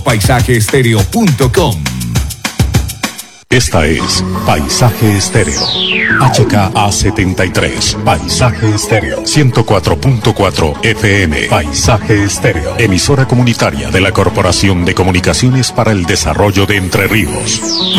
paisajeestereo.com. Esta es Paisaje Estéreo. HKA73. Paisaje Estéreo. 104.4 FM. Paisaje Estéreo. Emisora comunitaria de la Corporación de Comunicaciones para el Desarrollo de Entre Ríos.